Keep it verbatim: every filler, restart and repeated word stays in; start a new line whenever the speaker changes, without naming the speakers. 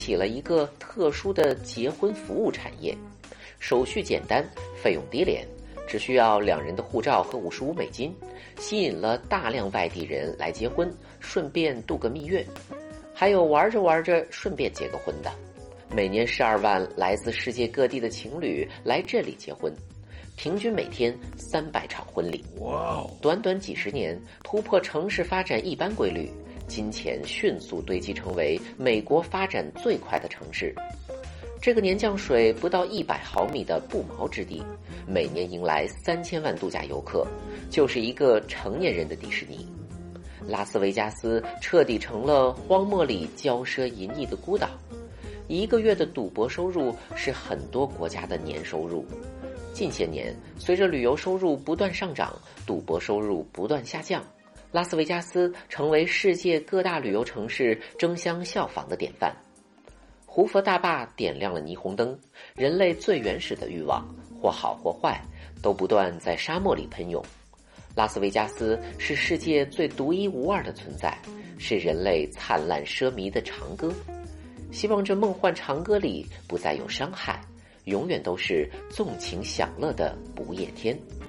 起了一个特殊的结婚服务产业，手续简单，费用低廉，只需要两人的护照和五十五美金，吸引了大量外地人来结婚，顺便度个蜜月。还有玩着玩着顺便结个婚的，每年十二万来自世界各地的情侣来这里结婚，平均每天三百场婚礼。哇！短短几十年，突破城市发展一般规律，金钱迅速堆积成为美国发展最快的城市。这个年降水不到一百毫米的不毛之地，每年迎来三千万度假游客，就是一个成年人的迪士尼。拉斯维加斯彻底成了荒漠里骄奢淫逸的孤岛，一个月的赌博收入是很多国家的年收入。近些年，随着旅游收入不断上涨，赌博收入不断下降，拉斯维加斯成为世界各大旅游城市争相效仿的典范。胡佛大坝点亮了霓虹灯，人类最原始的欲望，或好或坏，都不断在沙漠里喷涌。拉斯维加斯是世界最独一无二的存在，是人类灿烂奢靡的长歌。希望这梦幻长歌里不再有伤害，永远都是纵情享乐的不夜天。